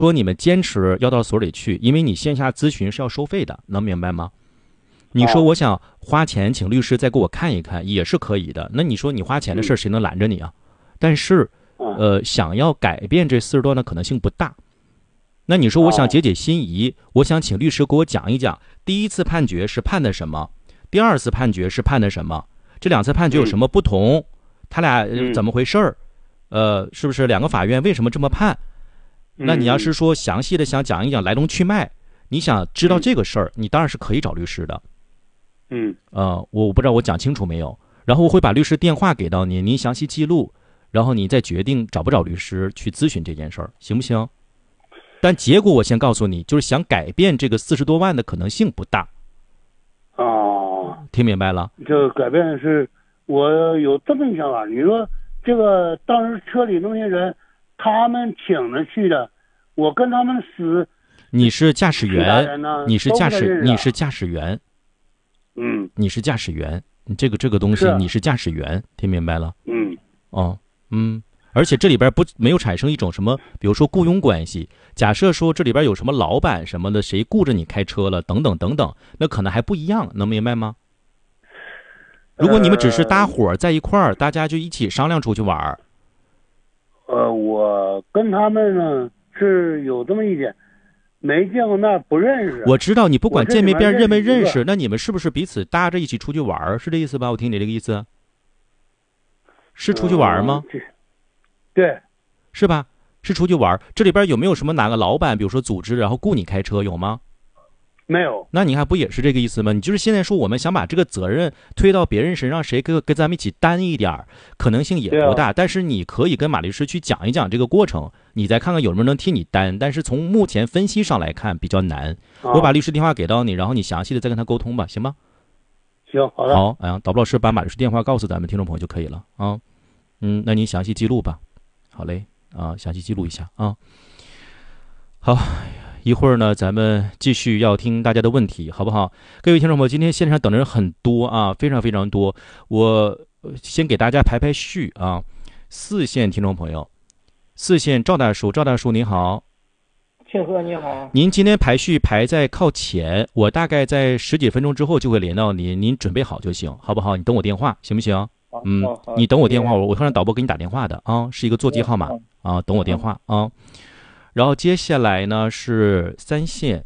说你们坚持要到所里去，因为你线下咨询是要收费的，能明白吗？你说我想花钱请律师再给我看一看也是可以的，那你说你花钱的事谁能拦着你啊？但是想要改变这40多万的可能性不大。那你说我想解解心疑，我想请律师给我讲一讲第一次判决是判的什么，第二次判决是判的什么，这2次判决有什么不同，他俩怎么回事儿？是不是2个法院为什么这么判？那你要是说详细的想讲一讲来龙去脉，你想知道这个事儿，你当然是可以找律师的。我不知道我讲清楚没有，然后我会把律师电话给到您，您详细记录，然后你再决定找不找律师去咨询这件事儿，行不行？但结果我先告诉你，就是想改变这个40多万的可能性不大。听明白了？ 这个改变是我有这么一想法，你说这个当时车里那些人，他们请着去的，我跟他们死。 你是驾驶员，你是驾驶员，你是驾驶员，这个东西你是驾驶员，听明白了？而且这里边没有产生一种什么，比如说雇佣关系。假设说这里边有什么老板什么的，谁雇着你开车了，等等等等，那可能还不一样，能明白吗？如果你们只是搭伙在一块儿，大家就一起商量出去玩。 我跟他们呢是有这么一点，没见过面，不认识。 我知道你不管见没面认没认识，那你们是不是彼此搭着一起出去玩？是这意思吧？我听你这个意思，是出去玩吗？ 对， 是吧？是出去玩。这里边有没有什么哪个老板，比如说组织，然后雇你开车，有吗？ 没有。 那你看不也是这个意思吗？你就是现在说我们想把这个责任推到别人身上，谁跟咱们一起担一点，可能性也不大。但是你可以跟马律师去讲一讲这个过程，你再看看有没有人替你担。但是从目前分析上来看比较难。我把律师电话给到你，然后你详细的再跟他沟通吧，行吗？ 行，好的。 好，导播老师把马律师电话告诉咱们听众朋友就可以了啊。那您详细记录吧。好嘞详细记录一下啊。好，一会儿呢咱们继续要听大家的问题，好不好？各位听众朋友，今天线上等的人很多啊，非常非常多。我先给大家排排序啊。4线听众朋友，4线赵大叔您好。 庆哥你好。 您今天排序排在靠前，我大概在10几分钟之后就会连到您，您准备好就行，好不好？你等我电话行不行？你等我电话，我会让导播给你打电话的啊，是一个座机号码啊，等我电话啊。然后接下来呢是3线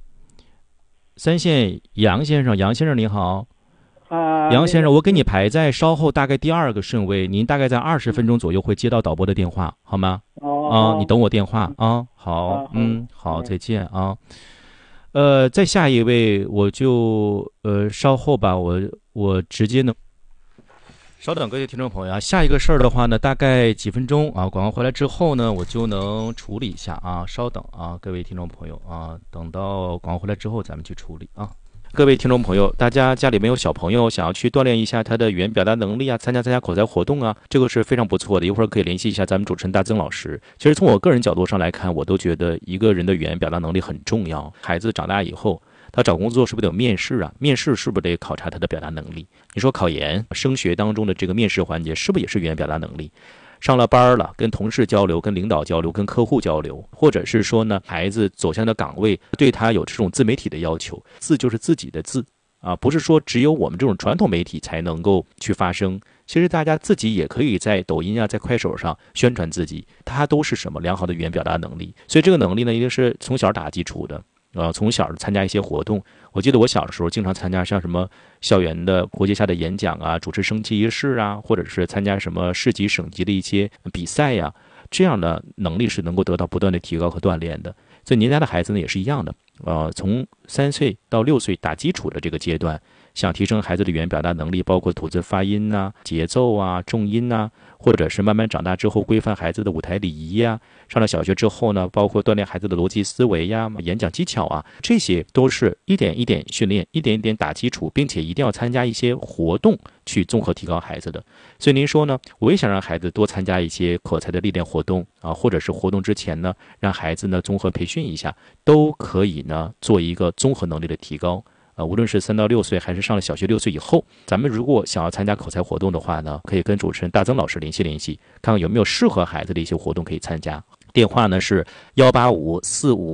杨先生您好。杨先生，我给你排在稍后大概第2个顺位，您大概在20分钟左右会接到导播的电话，好吗？你等我电话啊。好，好，再见啊。再下一位我就稍后吧，我直接呢。稍等，各位听众朋友啊，下一个事儿的话呢，大概几分钟啊，广告回来之后呢，我就能处理一下啊。稍等啊，各位听众朋友啊，等到广告回来之后，咱们去处理啊。各位听众朋友，大家家里面有小朋友，想要去锻炼一下他的语言表达能力啊，参加口才活动啊，这个是非常不错的。一会儿可以联系一下咱们主持人大曾老师。其实从我个人角度上来看，我都觉得一个人的语言表达能力很重要。孩子长大以后，他找工作是不是得有面试啊？面试是不是得考察他的表达能力？你说考研、升学当中的这个面试环节，是不是也是语言表达能力？上了班了，跟同事交流、跟领导交流、跟客户交流，或者是说呢，孩子走向的岗位对他有这种自媒体的要求，字就是自己的字啊，不是说只有我们这种传统媒体才能够去发声。其实大家自己也可以在抖音啊，在快手上宣传自己，它都是什么良好的语言表达能力。所以这个能力呢，一定是从小打基础的。从小参加一些活动，我记得我小的时候经常参加像什么校园的国际下的演讲啊，主持升旗仪式啊，或者是参加什么市级省级的一些比赛呀，这样的能力是能够得到不断的提高和锻炼的。所以您家的孩子呢也是一样的，从3岁到6岁打基础的这个阶段，想提升孩子的语言表达能力，包括吐字发音啊、节奏啊、重音啊，或者是慢慢长大之后规范孩子的舞台礼仪呀，上了小学之后呢，包括锻炼孩子的逻辑思维呀、演讲技巧啊，这些都是一点一点训练，一点一点打基础，并且一定要参加一些活动去综合提高孩子的。所以您说呢，我也想让孩子多参加一些口才的历练活动啊，或者是活动之前呢，让孩子呢综合培训一下，都可以呢做一个综合能力的提高。无论是3到6岁还是上了小学6岁以后，咱们如果想要参加口才活动的话呢，可以跟主持人大曾老师联系联系，看看有没有适合孩子的一些活动可以参加。 电话呢是18545。